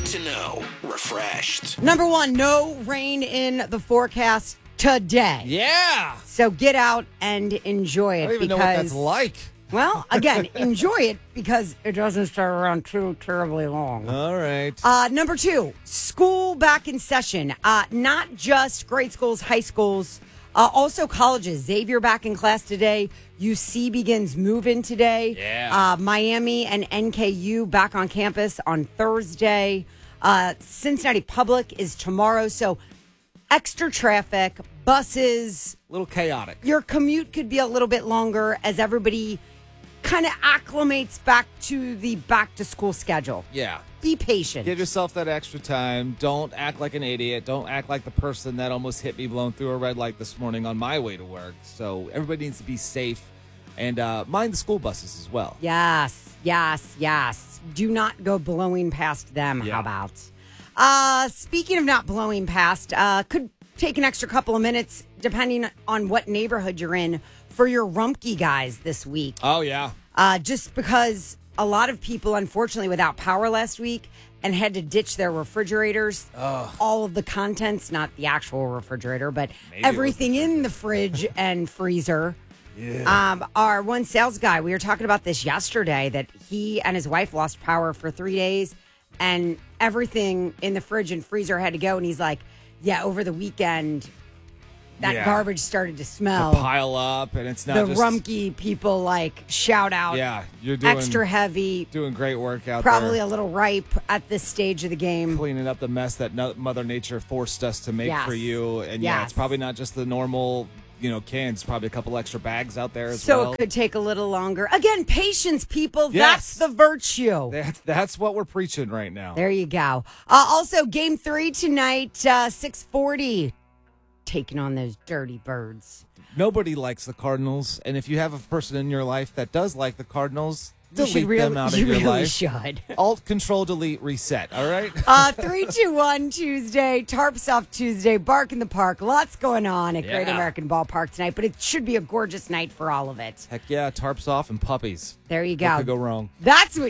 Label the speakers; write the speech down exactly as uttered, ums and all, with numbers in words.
Speaker 1: to know. Refreshed.
Speaker 2: Number one, no rain in the forecast today.
Speaker 3: Yeah.
Speaker 2: So get out and enjoy it.
Speaker 3: I don't even
Speaker 2: because,
Speaker 3: know what that's like.
Speaker 2: Well, again, enjoy it because it doesn't start around too terribly long.
Speaker 3: All right.
Speaker 2: Uh, number two, school back in session. Uh, not just grade schools, high schools, uh, also colleges. Xavier back in class today. U C begins move-in today.
Speaker 3: Yeah.
Speaker 2: Uh, Miami and N K U back on campus on Thursday. Uh, Cincinnati Public is tomorrow. So extra traffic, buses.
Speaker 3: A little chaotic.
Speaker 2: Your commute could be a little bit longer as everybody kind of acclimates back to the back-to-school schedule.
Speaker 3: Yeah.
Speaker 2: Be patient.
Speaker 3: Give yourself that extra time. Don't act like an idiot. Don't act like the person that almost hit me blowing through a red light this morning on my way to work. So everybody needs to be safe and uh, mind the school buses as well.
Speaker 2: Yes, yes, yes. Do not go blowing past them.
Speaker 3: Yeah.
Speaker 2: How about? Uh, speaking of not blowing past, uh, could take an extra couple of minutes, depending on what neighborhood you're in, for your Rumpke guys this week.
Speaker 3: Oh, yeah.
Speaker 2: Uh, just because a lot of people, unfortunately, without power last week and had to ditch their refrigerators.
Speaker 3: Ugh.
Speaker 2: All of the contents, not the actual refrigerator, but
Speaker 3: Maybe
Speaker 2: everything in the fridge and freezer.
Speaker 3: Yeah.
Speaker 2: Um, our one sales guy, we were talking about this yesterday, that he and his wife lost power for three days and everything in the fridge and freezer had to go. And he's like, yeah, over the weekend, that
Speaker 3: Yeah.
Speaker 2: garbage started to smell.
Speaker 3: To pile up, and it's not
Speaker 2: the
Speaker 3: just...
Speaker 2: Rumpke people like shout out.
Speaker 3: Yeah, you're doing...
Speaker 2: Extra heavy.
Speaker 3: Doing great work out
Speaker 2: Probably
Speaker 3: there.
Speaker 2: a little ripe at this stage of the game.
Speaker 3: Cleaning up the mess that no- Mother Nature forced us to make
Speaker 2: Yes.
Speaker 3: for you. And yeah,
Speaker 2: Yes.
Speaker 3: it's probably not just the normal, you know, cans. Probably a couple extra bags out there as
Speaker 2: So
Speaker 3: well.
Speaker 2: it could take a little longer. Again, patience, people.
Speaker 3: Yes.
Speaker 2: That's the virtue.
Speaker 3: That's, that's what we're preaching right now.
Speaker 2: There you go. Uh, also, game three tonight, uh, six forty. Taking on those dirty birds.
Speaker 3: Nobody likes the Cardinals. And if you have a person in your life that does like the Cardinals,
Speaker 2: You should
Speaker 3: delete
Speaker 2: really,
Speaker 3: them out of
Speaker 2: you
Speaker 3: your
Speaker 2: really
Speaker 3: life.
Speaker 2: should.
Speaker 3: Alt, control, delete, reset. All right?
Speaker 2: Uh, three two one Tuesday, Tarps Off Tuesday, Bark in the Park. Lots going on at Great
Speaker 3: Yeah.
Speaker 2: American Ballpark tonight, but it should be a gorgeous night for all of it.
Speaker 3: Heck yeah, tarps off and puppies.
Speaker 2: There you go.
Speaker 3: What could go wrong?
Speaker 2: That's what